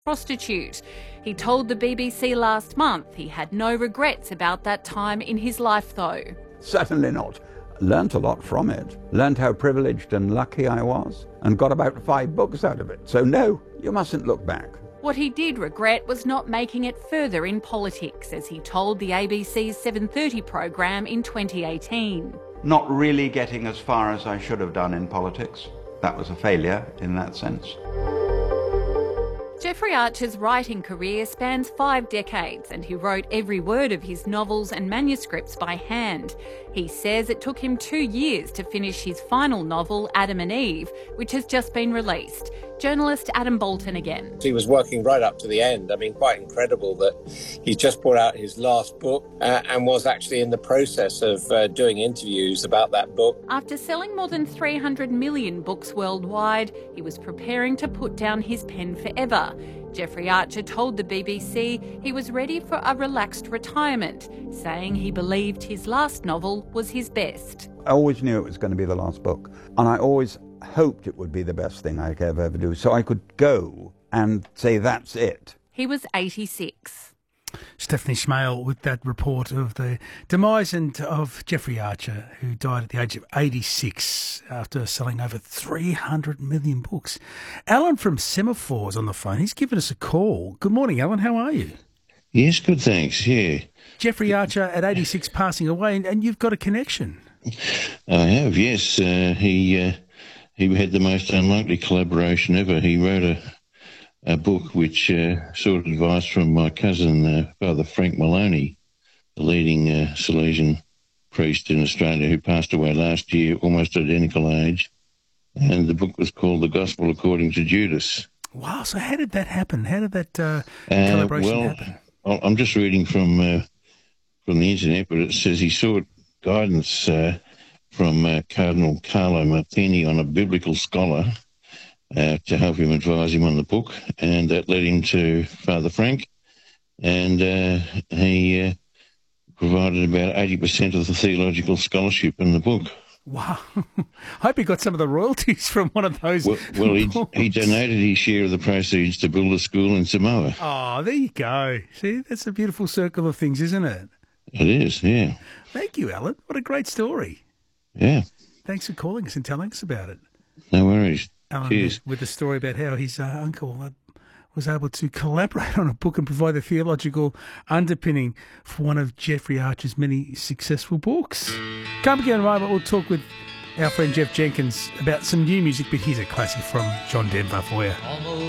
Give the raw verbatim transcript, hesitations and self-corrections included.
prostitute. He told the B B C last month he had no regrets about that time in his life, though. Certainly not. Learnt a lot from it. Learnt how privileged and lucky I was, and got about five books out of it. So no, you mustn't look back. What he did regret was not making it further in politics, as he told the A B C's seven thirty program in twenty eighteen. Not really getting as far as I should have done in politics. That was a failure in that sense. Jeffrey Archer's writing career spans five decades, and he wrote every word of his novels and manuscripts by hand. He says it took him two years to finish his final novel, Adam and Eve, which has just been released. Journalist Adam Bolton again. He was working right up to the end. I mean, quite incredible that he just brought out his last book uh, and was actually in the process of uh, doing interviews about that book. After selling more than three hundred million books worldwide, he was preparing to put down his pen forever. Jeffrey Archer told the B B C he was ready for a relaxed retirement, saying he believed his last novel was his best. I always knew it was going to be the last book, and I always hoped it would be the best thing I could ever, ever do, so I could go and say that's it. He was eighty-six. Stephanie Smale with that report of the demise and of Jeffrey Archer, who died at the age of eighty-six after selling over three hundred million books. Alan from Semaphore is on the phone. He's given us a call. Good morning, Alan. How are you? Yes, good, thanks, yeah. Jeffrey Archer at eighty-six passing away, and, and you've got a connection. I have, yes. Uh, he uh, he had the most unlikely collaboration ever. He wrote a, a book which uh, sought advice from my cousin, uh, Father Frank Maloney, the leading uh, Salesian priest in Australia, who passed away last year, almost identical age. And the book was called The Gospel According to Judas. Wow, so how did that happen? How did that uh, Uh, collaboration well, happen? I- I'm just reading from uh, from the internet, but it says he sought guidance uh, from uh, Cardinal Carlo Martini on a biblical scholar uh, to help him advise him on the book, and that led him to Father Frank, and uh, he uh, provided about eighty percent of the theological scholarship in the book. Wow. I hope he got some of the royalties from one of those. Well, well he, he donated his share of the proceeds to build a school in Samoa. Oh, there you go. See, that's a beautiful circle of things, isn't it? It is, yeah. Thank you, Alan. What a great story. Yeah. Thanks for calling us and telling us about it. No worries. Alan, Cheers. with, with the story about how his uh, uncle uh, was able to collaborate on a book and provide the theological underpinning for one of Jeffrey Archer's many successful books. Come again in a moment, we'll talk with our friend Jeff Jenkins about some new music, but here's a classic from John Denver for you.